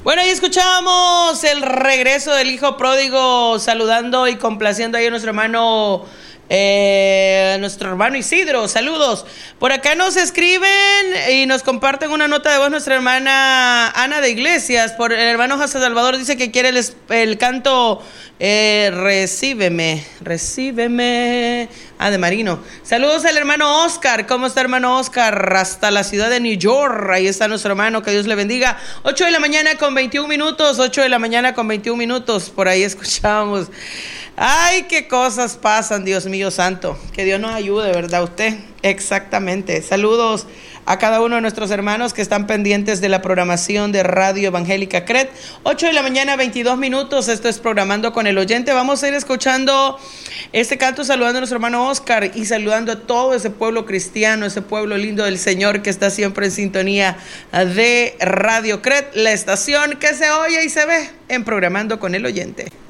Bueno, ahí escuchábamos el regreso del hijo pródigo, saludando y complaciendo ahí a nuestro hermano Isidro. Saludos. Por acá nos escriben y nos comparten una nota de voz nuestra hermana Ana de Iglesias. Por el hermano José Salvador dice que quiere el canto Recíbeme de Marino. Saludos al hermano Oscar. ¿Cómo está, hermano Oscar? Hasta la ciudad de New York. Ahí está nuestro hermano, que Dios le bendiga. 8 de la mañana con 21 minutos. 8 de la mañana con 21 minutos. Por ahí escuchamos. Ay, qué cosas pasan, Dios mío santo. Que Dios nos ayude, ¿verdad usted? Exactamente. Saludos a cada uno de nuestros hermanos que están pendientes de la programación de Radio Evangélica CRED. 8 de la mañana, 22 minutos. Esto es Programando con el Oyente. Vamos a ir escuchando este canto, saludando a nuestro hermano Oscar y saludando a todo ese pueblo cristiano, ese pueblo lindo del Señor que está siempre en sintonía de Radio CRED, la estación que se oye y se ve en Programando con el Oyente.